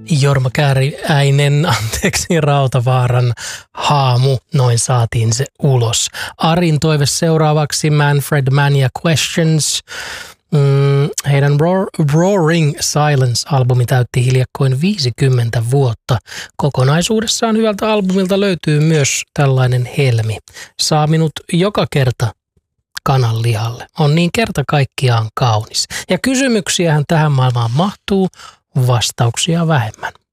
Jorma Kääriäinen, Rautavaaran haamu, noin saatiin se ulos. Arin toive seuraavaksi Manfred Mann ja Questions. Heidän Roaring Silence-albumi täytti hiljakkoin 50 vuotta. Kokonaisuudessaan hyvältä albumilta löytyy myös tällainen helmi. Saa minut joka kerta kananlihalle. On niin kerta kaikkiaan kaunis. Ja kysymyksiähän tähän maailmaan mahtuu, vastauksia vähemmän.